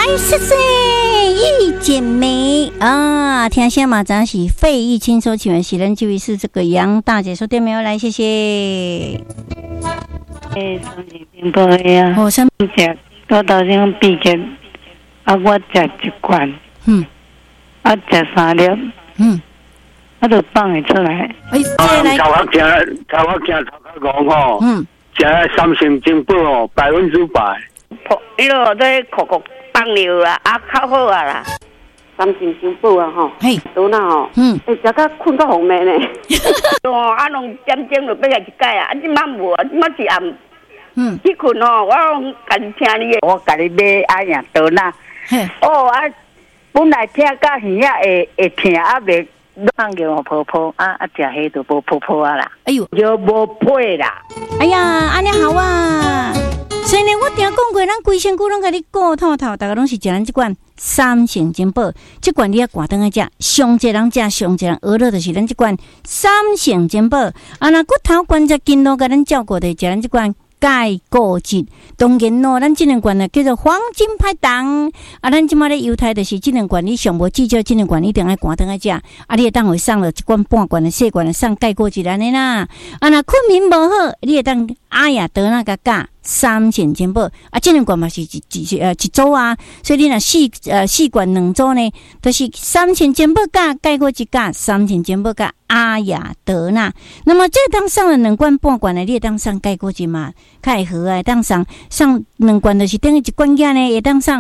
谢谢易姐妹啊！听声嘛，咱是费玉清收起源，喜人这位是这个杨大姐说对没有？来，谢谢。 三斤冰包呀！ 我先食，我头先毕业，我食一罐，食3粒，我就放会出来。 来， 头壳惊头壳吼，食三成精补哦，100%。 伊落在酷放尿啦，较好啊啦。三成精补啊吼，倒那吼，食到困到红面呢。哦，拢点钟就要来一盖啊！即摆无啊，即摆是暗。去困吼，我家己听你的，我家己买啊样倒那。本来听到耳仔会疼啊，袂放叫我泡泡啊，食迄就无泡泡啊啦。哎呦，就无配啦。 哎呀，安尼好啊！所以呢，我听讲过，咱规身躯拢甲你顾透透，大家拢是食咱这款三成金宝，这款你要挂灯来食，上济人食，上济人娱乐就是咱这款三成金宝。啊，那骨头关节筋络甲咱照顾的，食咱这款钙固质。当然咯，咱这两罐呢叫做黄金拍档。啊，咱即马咧犹太就是这两罐，你上无至少这两罐一定爱挂灯来食。啊，你会当会送了一罐半罐的细罐的送钙固质安尼啦。啊，那困眠无好，你会当阿呀得那个价。三成金宝啊，这两罐嘛是一组啊，所以你若四罐2组呢，都是3成金宝价，钙固质价3成金宝价阿雅德纳。那么这当上了2罐半罐的，你当上钙固质嘛，较会好啊，当上2罐就是等于一罐价呢，会当上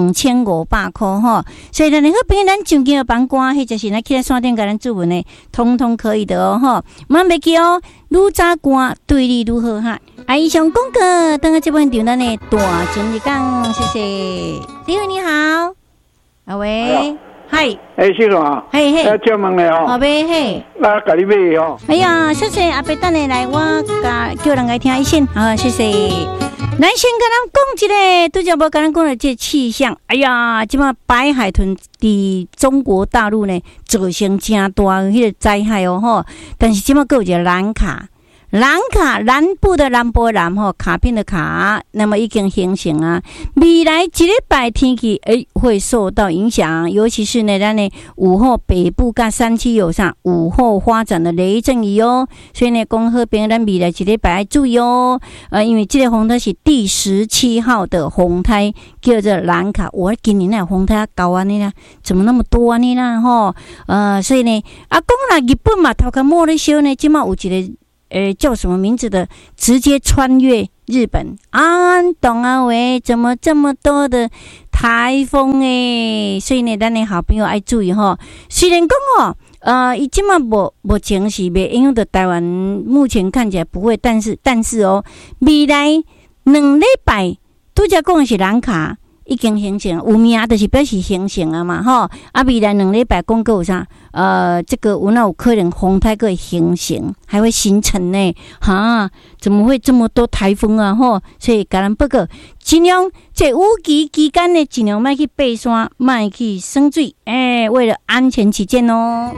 2500块吼。所以咱好朋友，咱上京的房官，或者是咱去来山顶甲咱注文呢，通通可以的哦吼。莫袂记哦，愈早关对你愈好哈。啊，以上广告，等下这部分场咱的大全日讲，谢谢。你好，你好，啊喂，嗨， 先生啊， 嘿， 借问你哦， 好呗，嘿， 那家己买哦。 哎呀，谢谢阿伯，等下来，我叫人来听一声，好，谢谢。咱先跟咱讲一个，拄则无跟咱讲的这气象。哎呀，即马白海豚伫中国大陆呢造成真大迄个灾害哦吼。但是即马有一个蓝卡，南部的南波南吼，卡片的卡，那么已经形成啊。未来一礼拜天气会受到影响，尤其是呢咱的午后北部甲山区有上午后发展的雷阵雨哦。所以呢，讲好朋友咱未来一礼拜要注意哦。因为这个风台是第17号的风台，叫做蓝卡。我今年那风台高安尼啦，怎么那么多安尼啦吼？所以呢，讲啦日本嘛，头壳摸咧烧呢，今嘛有一个。叫什么名字的？直接穿越日本啊！懂啊喂，怎么这么多的台风诶？所以呢，咱的好朋友爱注意吼。虽然讲伊即马无情是袂影响到台湾，目前看起来不会，但是哦，未来2礼拜拄则讲的是蓝卡。已经形成，有名就是表示形成啊嘛吼。啊，未来2礼拜讲有啥？这个有可能风台会形成，还会形成呢？哈，怎么会这么多台风啊？吼，所以甲咱报告，尽量在雨期间呢，尽量莫去爬山，莫去耍水，为了安全起见哦。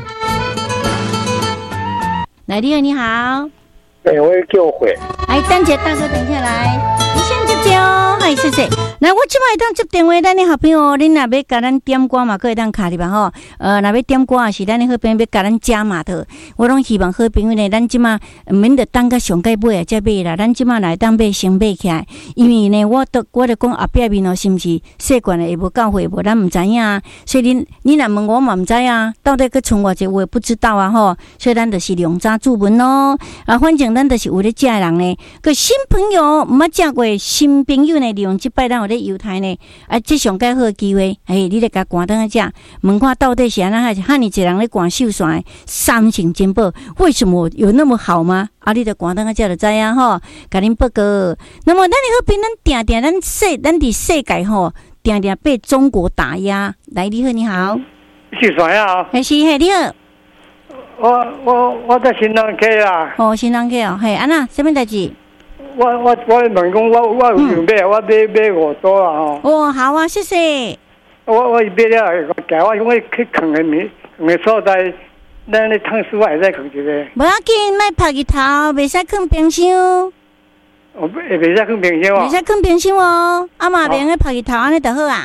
来，你好， 我叫回。 等一下，大哥，等下来，你先接哦，谢谢。来，我即摆会当接电话，咱的好朋友，恁若要甲咱点歌嘛，可会当卡入吧吼。若要点歌也是咱的好朋友要甲咱加码的。我拢希望好朋友呢，咱即摆免得等到上届买啊，才买啦。咱即摆来当买先买起来，因为呢，我都讲后壁面哦，是毋是细罐的会无够货无？咱毋知影，所以你若问我嘛毋知啊，到底佮剩偌济我也不知道啊吼。所以咱就是量早注文咯。反正咱就是有咧食的人呢，个新朋友毋捌食过，新朋友呢利用即摆咱有咧犹太呢，这上介好的机会，你来甲关灯下食，问看到底是安那汉尼一人咧关秀山3成金宝，为什么有那么好吗？你着关灯下食就知啊吼，甲恁报告。那么咱好平，咱定咱伫世界吼，定被中国打压。来，你好，你好， 是谁啊？ 是你好。 我在新浪溪啦。 新浪溪哦，安那什么代志？ 我问讲，我有想买，我买5组啦吼。 好啊，谢谢。 我买了，加我去放的所在，咱咧烫书还在放一个。 无要紧，莫晒日头，袂使放冰箱。 袂使放冰箱哦。 袂使放冰箱哦，嘛免去晒日头，安尼就好啊。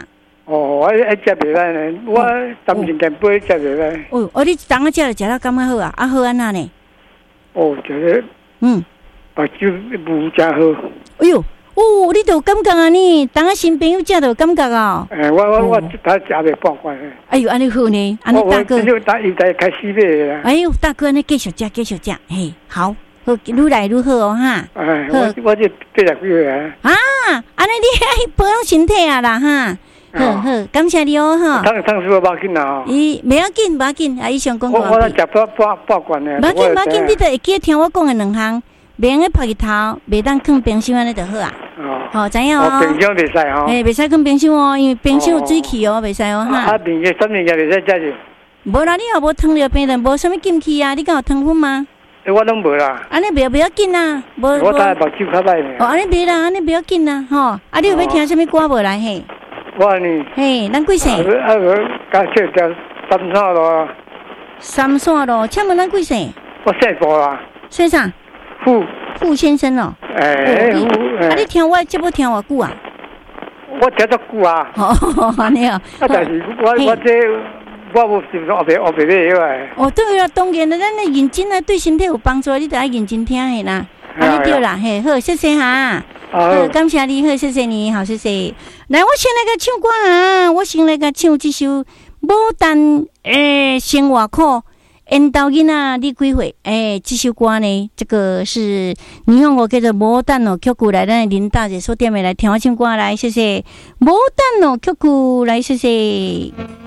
哦，食袂歹呢，我暂时间杯食袂歹。 哦，你当下食就食到感觉好啊？好安那呢？ 哦，就是把酒无真好。 哎呦，你都有感觉啊你？当下新朋友食都有感觉啊？ 我他食袂半罐。 哎呦，安尼好呢，安尼大哥。 就打又在开始买啦。 哎呦，大哥，安尼继续食，嘿，好。好，愈来愈好哦哈！ 我这80几岁啊！ 安尼你爱保养身体啊啦哈！好，感谢你哦哈！ 汤水无要紧啦！ 袂要紧，伊上讲我食半罐呢。 无要紧，你就会记听我讲的2项，袂用泡日头，袂当放冰箱安尼就好啊！好，知影哦。 冰箱袂使哦。 袂使放冰箱哦，因为冰箱有水气哦，袂使哦哈。 冰箱什么也袂使食着。 无啦，你也无汤了病人，无啥物禁忌啊？你敢有汤粉吗？ 我拢无啦。 安尼袂要紧啦， 我大目睭较歹呢。 哦，安尼袂啦，安尼袂要紧啦，吼。啊，你有要听啥物歌无来嘿？ 我呢？ 嘿，咱几岁？ 甲叫条三线路。 三线路，请问咱几岁？ 我姓傅啦。 姓啥？傅先生哦。啊，你听我节目听偌久啊？ 我听足久啊。 哦，安尼哦。 啊，但是我这。我无是学袂晓诶。哦， 对啦，当然啦，咱咧认真啊，对身体有帮助，你得爱认真听诶啦。安尼对啦，嘿，好，谢谢哈。好，感谢你，好，谢谢你，好，谢谢。来，我先来个唱歌啊，我先来个唱这首《牡丹》生活苦。缘投囡仔你几岁？这首歌呢，这个是你用我叫做牡丹哦，曲曲来，咱林大姐说店面来听我唱歌来，谢谢。牡丹哦，曲曲来，谢谢。